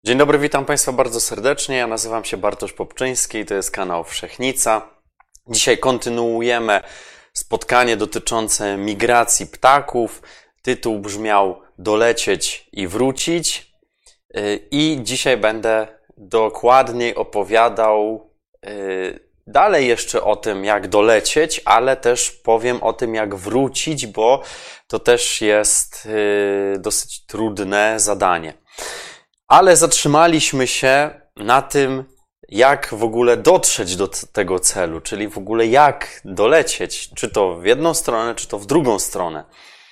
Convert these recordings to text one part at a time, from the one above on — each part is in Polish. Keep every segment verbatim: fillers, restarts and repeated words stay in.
Dzień dobry, witam Państwa bardzo serdecznie. Ja nazywam się Bartosz Popczyński i to jest kanał Wszechnica. Dzisiaj kontynuujemy spotkanie dotyczące migracji ptaków. Tytuł brzmiał Dolecieć i wrócić. I dzisiaj będę dokładniej opowiadał dalej jeszcze o tym, jak dolecieć, ale też powiem o tym, jak wrócić, bo to też jest dosyć trudne zadanie. Ale zatrzymaliśmy się na tym, jak w ogóle dotrzeć do tego celu, czyli w ogóle jak dolecieć, czy to w jedną stronę, czy to w drugą stronę.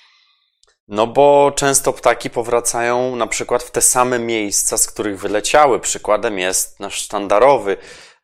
No bo często ptaki powracają na przykład w te same miejsca, z których wyleciały. Przykładem jest nasz sztandarowy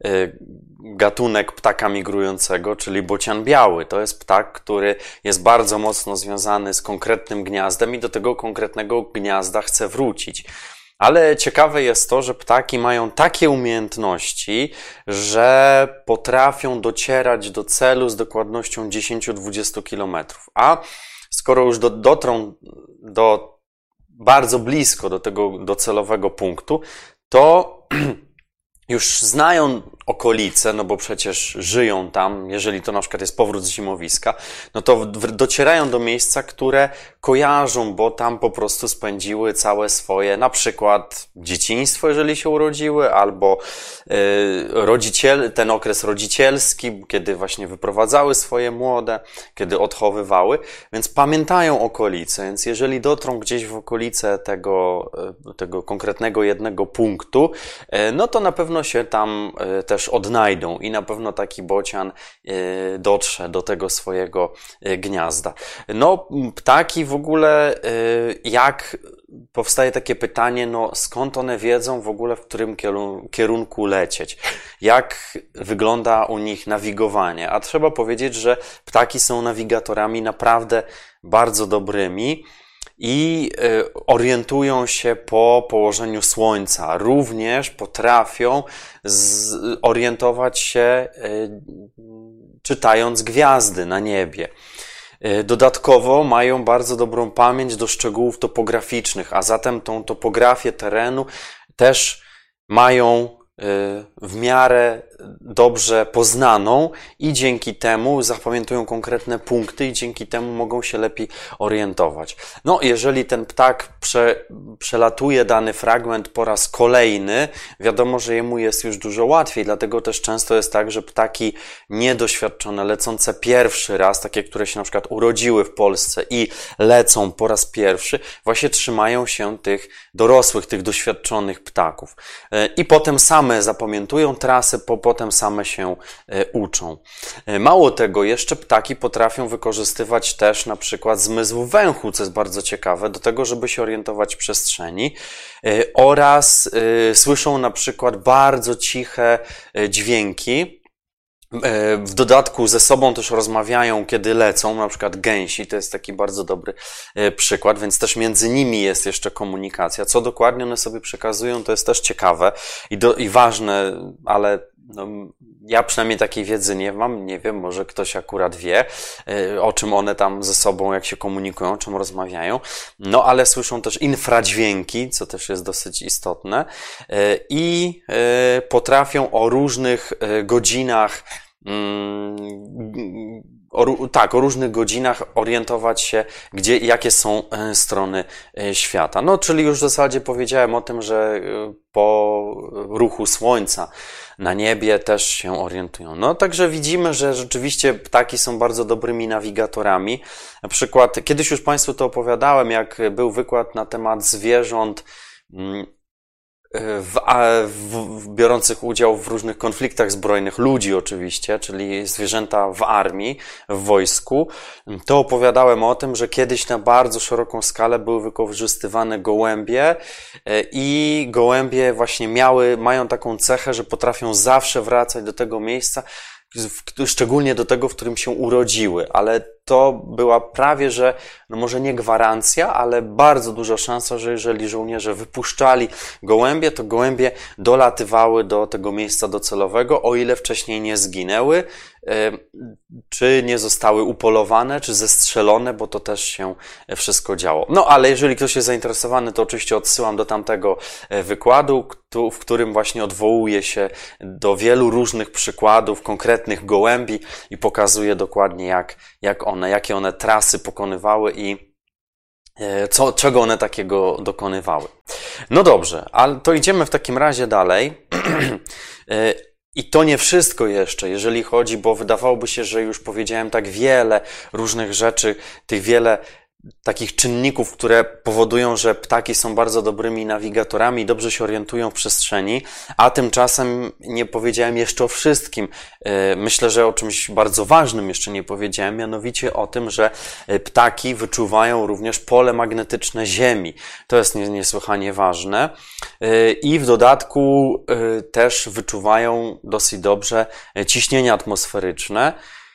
gatunek ptaka migrującego, czyli bocian biały. To jest ptak, który jest bardzo mocno związany z konkretnym gniazdem i do tego konkretnego gniazda chce wrócić. Ale ciekawe jest to, że ptaki mają takie umiejętności, że potrafią docierać do celu z dokładnością dziesięć do dwudziestu kilometrów. A skoro już do, dotrą do bardzo blisko do tego docelowego punktu, to już znają okolice, no bo przecież żyją tam, jeżeli to na przykład jest powrót z zimowiska, no to docierają do miejsca, które kojarzą, bo tam po prostu spędziły całe swoje, na przykład dzieciństwo, jeżeli się urodziły, albo yy, rodziciel, ten okres rodzicielski, kiedy właśnie wyprowadzały swoje młode, kiedy odchowywały, więc pamiętają okolice, więc jeżeli dotrą gdzieś w okolice tego, tego konkretnego jednego punktu, yy, no to na pewno się tam yy, też odnajdą i na pewno taki bocian dotrze do tego swojego gniazda. No, ptaki w ogóle, jak powstaje takie pytanie, no skąd one wiedzą w ogóle, w którym kierunku lecieć? Jak wygląda u nich nawigowanie? A trzeba powiedzieć, że ptaki są nawigatorami naprawdę bardzo dobrymi i orientują się po położeniu słońca. Również potrafią zorientować się czytając gwiazdy na niebie. Dodatkowo mają bardzo dobrą pamięć do szczegółów topograficznych, a zatem tą topografię terenu też mają w miarę dobrze poznaną i dzięki temu zapamiętują konkretne punkty i dzięki temu mogą się lepiej orientować. No, jeżeli ten ptak prze, przelatuje dany fragment po raz kolejny, wiadomo, że jemu jest już dużo łatwiej, dlatego też często jest tak, że ptaki niedoświadczone, lecące pierwszy raz, takie, które się na przykład urodziły w Polsce i lecą po raz pierwszy, właśnie trzymają się tych dorosłych, tych doświadczonych ptaków. I potem same zapamiętują trasę, po potem same się uczą. Mało tego, jeszcze ptaki potrafią wykorzystywać też na przykład zmysł węchu, co jest bardzo ciekawe, do tego, żeby się orientować w przestrzeni, oraz słyszą na przykład bardzo ciche dźwięki. W dodatku ze sobą też rozmawiają, kiedy lecą, na przykład gęsi, to jest taki bardzo dobry przykład, więc też między nimi jest jeszcze komunikacja. Co dokładnie one sobie przekazują, to jest też ciekawe i, do, i ważne, ale no, ja przynajmniej takiej wiedzy nie mam, nie wiem, może ktoś akurat wie, o czym one tam ze sobą, jak się komunikują, o czym rozmawiają, no ale słyszą też infradźwięki, co też jest dosyć istotne i potrafią o różnych godzinach O, tak, o różnych godzinach orientować się, gdzie, jakie są strony świata. No, czyli już w zasadzie powiedziałem o tym, że po ruchu słońca na niebie też się orientują. No, także widzimy, że rzeczywiście ptaki są bardzo dobrymi nawigatorami. Na przykład, kiedyś już Państwu to opowiadałem, jak był wykład na temat zwierząt W, w, w, biorących udział w różnych konfliktach zbrojnych, ludzi oczywiście, czyli zwierzęta w armii, w wojsku, to opowiadałem o tym, że kiedyś na bardzo szeroką skalę były wykorzystywane gołębie i gołębie właśnie miały, mają taką cechę, że potrafią zawsze wracać do tego miejsca, szczególnie do tego, w którym się urodziły, ale to była prawie, że, no może nie gwarancja, ale bardzo duża szansa, że jeżeli żołnierze wypuszczali gołębie, to gołębie dolatywały do tego miejsca docelowego, o ile wcześniej nie zginęły, czy nie zostały upolowane, czy zestrzelone, bo to też się wszystko działo. No ale jeżeli ktoś jest zainteresowany, to oczywiście odsyłam do tamtego wykładu, w którym właśnie odwołuje się do wielu różnych przykładów konkretnych gołębi i pokazuje dokładnie jak, jak one, jakie one trasy pokonywały i co, czego one takiego dokonywały. No dobrze, ale to idziemy w takim razie dalej. I to nie wszystko jeszcze, jeżeli chodzi, bo wydawałoby się, że już powiedziałem tak wiele różnych rzeczy, tych wiele takich czynników, które powodują, że ptaki są bardzo dobrymi nawigatorami i dobrze się orientują w przestrzeni, a tymczasem nie powiedziałem jeszcze o wszystkim. Myślę, że o czymś bardzo ważnym jeszcze nie powiedziałem, mianowicie o tym, że ptaki wyczuwają również pole magnetyczne Ziemi. To jest niesłychanie ważne i w dodatku też wyczuwają dosyć dobrze ciśnienie atmosferyczne.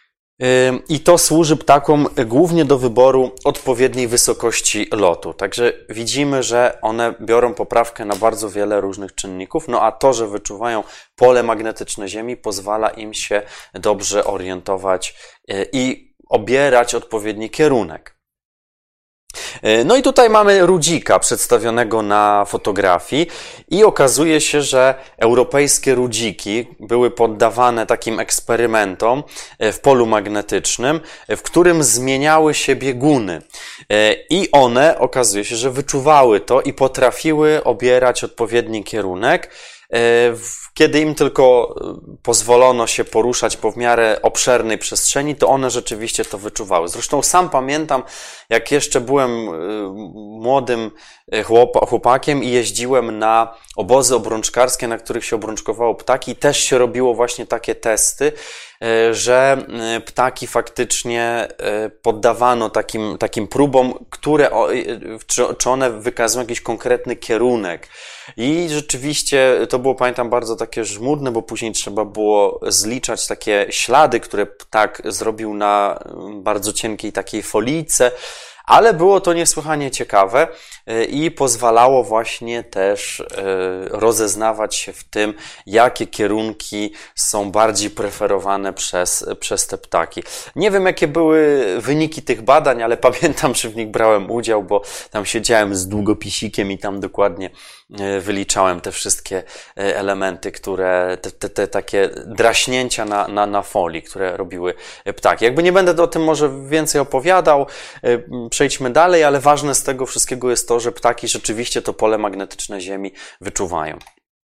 I to służy ptakom głównie do wyboru odpowiedniej wysokości lotu. Także widzimy, że one biorą poprawkę na bardzo wiele różnych czynników, no a to, że wyczuwają pole magnetyczne Ziemi, pozwala im się dobrze orientować i obierać odpowiedni kierunek. No i tutaj mamy rudzika przedstawionego na fotografii i okazuje się, że europejskie rudziki były poddawane takim eksperymentom w polu magnetycznym, w którym zmieniały się bieguny i one, okazuje się, że wyczuwały to i potrafiły obierać odpowiedni kierunek, kiedy im tylko pozwolono się poruszać po w miarę obszernej przestrzeni, to one rzeczywiście to wyczuwały. Zresztą sam pamiętam, jak jeszcze byłem młodym chłopakiem i jeździłem na obozy obrączkarskie, na których się obrączkowało ptaki i też się robiło właśnie takie testy, że ptaki faktycznie poddawano takim, takim próbom, które, czy one wykazują jakiś konkretny kierunek. I rzeczywiście to było, pamiętam, bardzo takie żmudne, bo później trzeba było zliczać takie ślady, które ptak zrobił na bardzo cienkiej takiej folijce, ale było to niesłychanie ciekawe i pozwalało właśnie też rozeznawać się w tym, jakie kierunki są bardziej preferowane przez, przez te ptaki. Nie wiem, jakie były wyniki tych badań, ale pamiętam, że w nich brałem udział, bo tam siedziałem z długopisikiem i tam dokładnie wyliczałem te wszystkie elementy, które, te, te, te takie draśnięcia na, na, na folii, które robiły ptaki. Jakby nie będę o tym może więcej opowiadał, przejdźmy dalej, ale ważne z tego wszystkiego jest to, że ptaki rzeczywiście to pole magnetyczne Ziemi wyczuwają.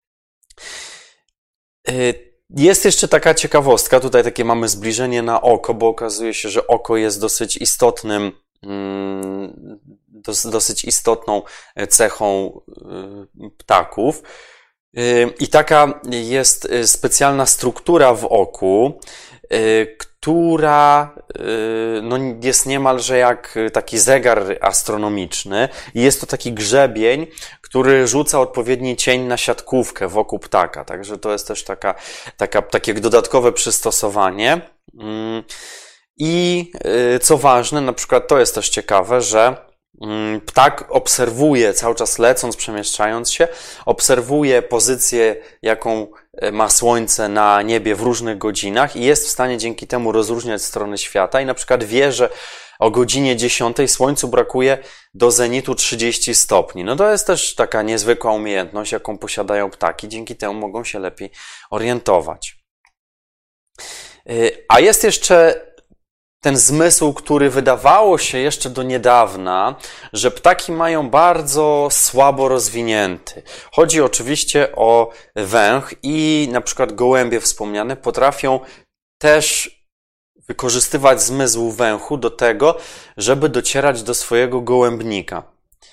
Jest jeszcze taka ciekawostka, tutaj takie mamy zbliżenie na oko, bo okazuje się, że oko jest dosyć istotnym, dosyć istotną cechą ptaków. I taka jest specjalna struktura w oku, która no, jest niemalże jak taki zegar astronomiczny i jest to taki grzebień, który rzuca odpowiedni cień na siatkówkę wokół ptaka. Także to jest też taka, taka, takie dodatkowe przystosowanie. I co ważne, na przykład to jest też ciekawe, że ptak obserwuje, cały czas lecąc, przemieszczając się, obserwuje pozycję, jaką ma Słońce na niebie w różnych godzinach i jest w stanie dzięki temu rozróżniać strony świata i na przykład wie, że o godzinie dziesiątej Słońcu brakuje do zenitu trzydzieści stopni. No to jest też taka niezwykła umiejętność, jaką posiadają ptaki, dzięki temu mogą się lepiej orientować. A jest jeszcze ten zmysł, który wydawało się jeszcze do niedawna, że ptaki mają bardzo słabo rozwinięty. Chodzi oczywiście o węch i na przykład gołębie wspomniane potrafią też wykorzystywać zmysł węchu do tego, żeby docierać do swojego gołębnika.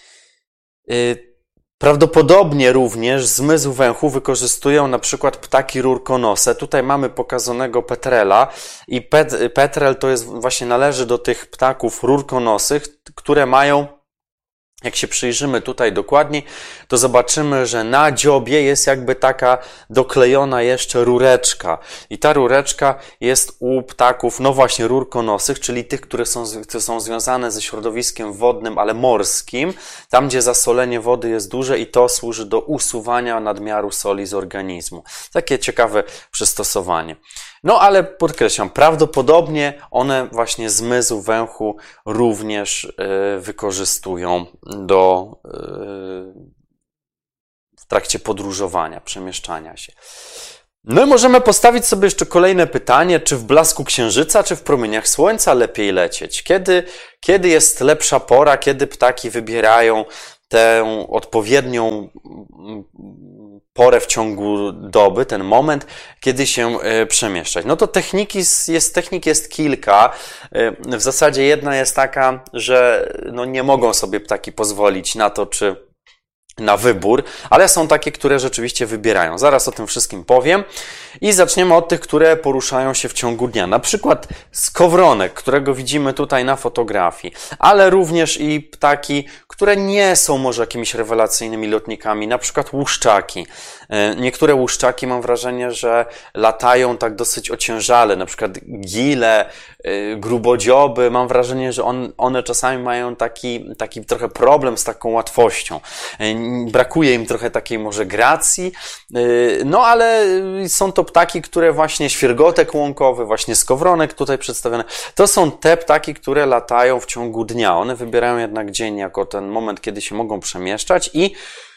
Prawdopodobnie również zmysł węchu wykorzystują na przykład ptaki rurkonose. Tutaj mamy pokazanego petrela i pet, petrel to jest właśnie należy do tych ptaków rurkonosych, które mają Jak się przyjrzymy tutaj dokładniej, to zobaczymy, że na dziobie jest jakby taka doklejona jeszcze rureczka. I ta rureczka jest u ptaków, no właśnie, rurkonosych, czyli tych, które są, które są związane ze środowiskiem wodnym, ale morskim, tam gdzie zasolenie wody jest duże i to służy do usuwania nadmiaru soli z organizmu. Takie ciekawe przystosowanie. No ale podkreślam, prawdopodobnie one właśnie zmysł węchu również y, wykorzystują do, y, w trakcie podróżowania, przemieszczania się. No i możemy postawić sobie jeszcze kolejne pytanie, czy w blasku księżyca, czy w promieniach słońca lepiej lecieć? Kiedy, kiedy jest lepsza pora, kiedy ptaki wybierają tę odpowiednią porę w ciągu doby, ten moment, kiedy się przemieszczać. No to techniki jest, technik jest kilka. W zasadzie jedna jest taka, że no nie mogą sobie ptaki pozwolić na to, czy na wybór, ale są takie, które rzeczywiście wybierają. Zaraz o tym wszystkim powiem. I zaczniemy od tych, które poruszają się w ciągu dnia. Na przykład skowronek, którego widzimy tutaj na fotografii, ale również i ptaki, które nie są może jakimiś rewelacyjnymi lotnikami, na przykład łuszczaki. Niektóre łuszczaki, mam wrażenie, że latają tak dosyć ociężale, na przykład gile, grubodzioby, mam wrażenie, że on, one czasami mają taki, taki trochę problem z taką łatwością. Brakuje im trochę takiej może gracji, no ale są to ptaki, które właśnie, świergotek łąkowy, właśnie skowronek tutaj przedstawione, to są te ptaki, które latają w ciągu dnia. One wybierają jednak dzień jako ten moment, kiedy się mogą przemieszczać i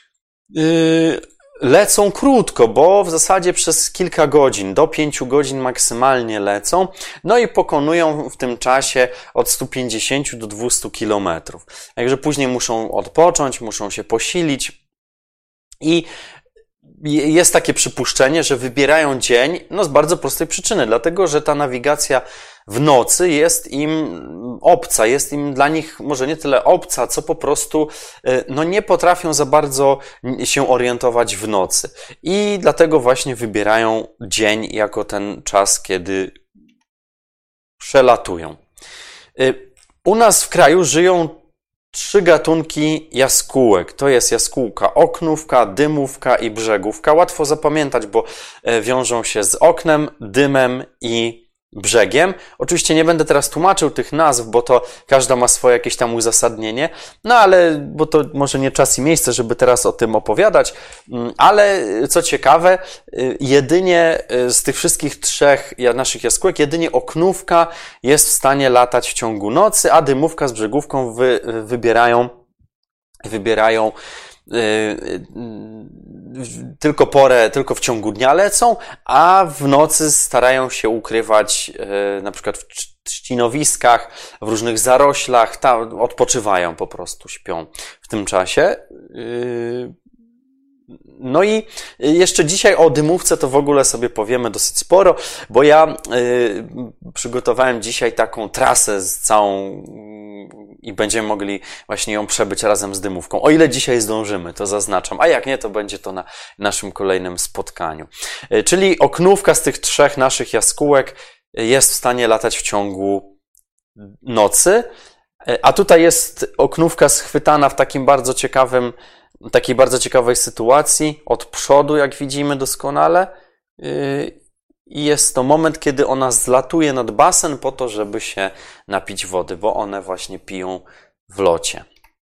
yy, lecą krótko, bo w zasadzie przez kilka godzin, do pięciu godzin maksymalnie lecą, no i pokonują w tym czasie od stu pięćdziesięciu do dwustu kilometrów. Także później muszą odpocząć, muszą się posilić i jest takie przypuszczenie, że wybierają dzień, no z bardzo prostej przyczyny, dlatego że ta nawigacja w nocy jest im obca, jest im dla nich może nie tyle obca, co po prostu no nie potrafią za bardzo się orientować w nocy. I dlatego właśnie wybierają dzień jako ten czas, kiedy przelatują. U nas w kraju żyją trzy gatunki jaskółek. To jest jaskółka oknówka, dymówka i brzegówka. Łatwo zapamiętać, bo wiążą się z oknem, dymem i brzegiem. Oczywiście nie będę teraz tłumaczył tych nazw, bo to każda ma swoje jakieś tam uzasadnienie, no ale, bo to może nie czas i miejsce, żeby teraz o tym opowiadać, ale co ciekawe, jedynie z tych wszystkich trzech naszych jaskółek, jedynie oknówka jest w stanie latać w ciągu nocy, a dymówka z brzegówką wy, wybierają, wybierają tylko porę, tylko w ciągu dnia lecą, a w nocy starają się ukrywać na przykład w trzcinowiskach, w różnych zaroślach, tam odpoczywają po prostu, śpią w tym czasie. No i jeszcze dzisiaj o dymówce to w ogóle sobie powiemy dosyć sporo, bo ja y, przygotowałem dzisiaj taką trasę z całą i będziemy mogli właśnie ją przebyć razem z dymówką. O ile dzisiaj zdążymy, to zaznaczam, a jak nie, to będzie to na naszym kolejnym spotkaniu. Y, czyli oknówka z tych trzech naszych jaskółek jest w stanie latać w ciągu nocy, y, a tutaj jest oknówka schwytana w takim bardzo ciekawym takiej bardzo ciekawej sytuacji, od przodu, jak widzimy doskonale. I jest to moment, kiedy ona zlatuje nad basen po to, żeby się napić wody, bo one właśnie piją w locie.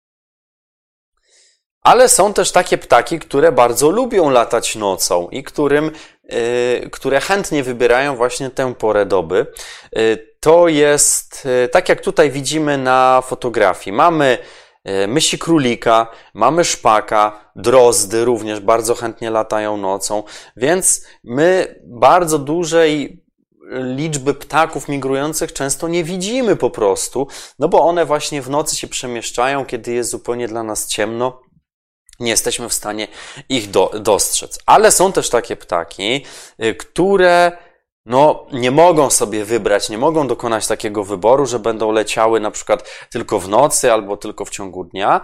Ale są też takie ptaki, które bardzo lubią latać nocą i którym, które chętnie wybierają właśnie tę porę doby. To jest, tak jak tutaj widzimy na fotografii, mamy mysi królika, mamy szpaka, drozdy również bardzo chętnie latają nocą, więc my bardzo dużej liczby ptaków migrujących często nie widzimy po prostu, no bo one właśnie w nocy się przemieszczają, kiedy jest zupełnie dla nas ciemno. Nie jesteśmy w stanie ich do, dostrzec. Ale są też takie ptaki, które no, nie mogą sobie wybrać, nie mogą dokonać takiego wyboru, że będą leciały na przykład tylko w nocy albo tylko w ciągu dnia,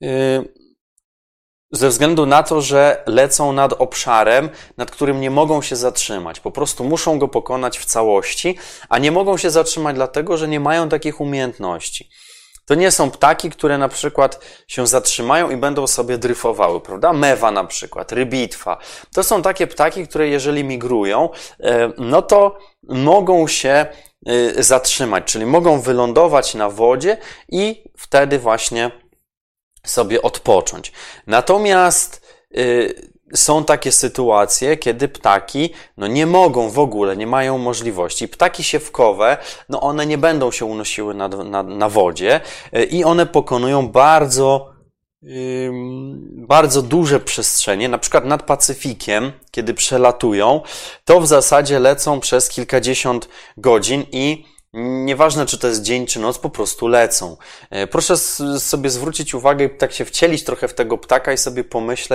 ze względu na to, że lecą nad obszarem, nad którym nie mogą się zatrzymać. Po prostu muszą go pokonać w całości, a nie mogą się zatrzymać dlatego, że nie mają takich umiejętności. To nie są ptaki, które na przykład się zatrzymają i będą sobie dryfowały, prawda? Mewa na przykład, rybitwa. To są takie ptaki, które jeżeli migrują, no to mogą się zatrzymać, czyli mogą wylądować na wodzie i wtedy właśnie sobie odpocząć. Natomiast są takie sytuacje, kiedy ptaki no nie mogą w ogóle, nie mają możliwości. Ptaki siewkowe, no one nie będą się unosiły na, na, na wodzie i one pokonują bardzo, yy, bardzo duże przestrzenie, na przykład nad Pacyfikiem, kiedy przelatują, to w zasadzie lecą przez kilkadziesiąt godzin i nieważne, czy to jest dzień, czy noc, po prostu lecą. Proszę sobie zwrócić uwagę i tak się wcielić trochę w tego ptaka i sobie pomyśleć,